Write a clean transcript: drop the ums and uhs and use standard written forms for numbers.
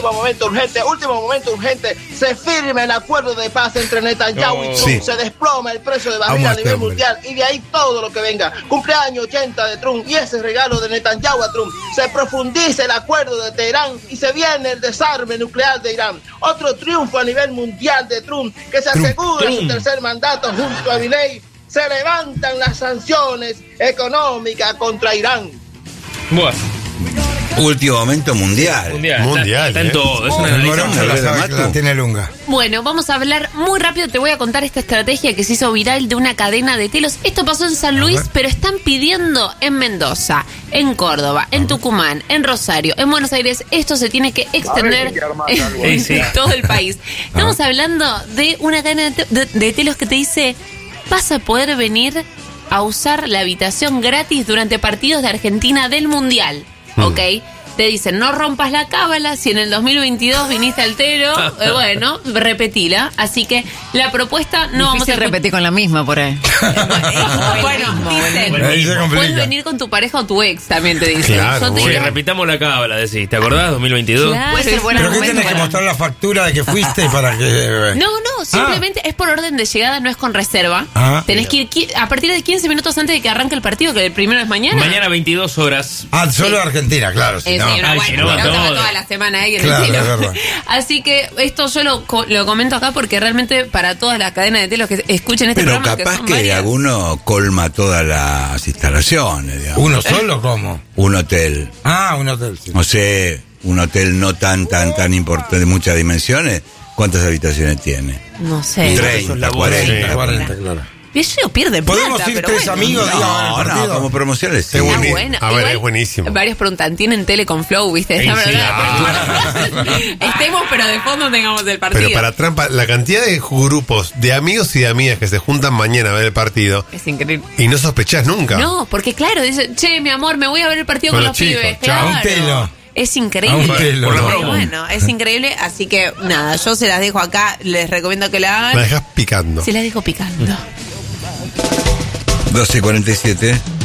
último momento urgente, se firma el acuerdo de paz entre Netanyahu y Trump, se desploma el precio de barril a nivel mundial y de ahí todo lo que venga. Cumpleaños 80 de Trump y ese regalo de Netanyahu a Trump. Se profundiza el acuerdo de Teherán y se viene el desarme nuclear de Irán. Otro triunfo a nivel mundial de Trump, que se asegura su tercer mandato junto a Milei. Se levantan las sanciones económicas contra Irán. Bueno. Último momento mundial. Está en todo. Es una la tiene lunga. Bueno, vamos a hablar muy rápido. Te voy a contar esta estrategia que se hizo viral de una cadena de telos. Esto pasó en San Luis, pero están pidiendo en Mendoza, en Córdoba, en Tucumán, en Rosario, en Buenos Aires. Esto se tiene que extender en todo el país. Estamos hablando de una cadena de telos que te dice: vas a poder venir a usar la habitación gratis durante partidos de Argentina del Mundial. ¿Ok? Te dicen, no rompas la cábala, si en el 2022 viniste altero, bueno, repetila. Así que la propuesta no vamos a repetir con la misma por ahí. Bueno, dicen, puedes venir con tu pareja o tu ex, también te dicen. Claro, repitamos la cábala, decís, ¿te acordás? 2022. Claro, ¿pero qué tenés que mostrar la factura de que fuiste para que...? No, simplemente es por orden de llegada, no es con reserva. Tenés que ir a partir de 15 minutos antes de que arranque el partido, que el primero es mañana. Mañana 22 horas. Solo Argentina, claro. Si no. Toda la semana ahí en el telo. Así que esto yo lo comento acá porque realmente para toda la cadena de telos que escuchen este programa, pero capaz que alguno colma todas las instalaciones, digamos. ¿Uno solo cómo? Un hotel. Un hotel, sí. No sé, un hotel no tan importante, de muchas dimensiones. ¿Cuántas habitaciones tiene? No sé. 30, 40, claro. Eso pierde plata. ¿Podemos ir tres amigos? No, como promociones. Sí. Bueno. A ver, es buenísimo. Varios preguntan, ¿tienen tele con Flow, viste? Estemos, pero de fondo tengamos el partido. Pero para trampa, la cantidad de grupos de amigos y de amigas que se juntan mañana a ver el partido. Es increíble. Y no sospechás nunca. No, porque claro, dice, che, mi amor, me voy a ver el partido con los pibes. Claro. Un telo. Es increíble. Bueno, es increíble. Así que nada, yo se las dejo acá. Les recomiendo que la hagan. La dejas picando. Se las dejo picando. 12:47.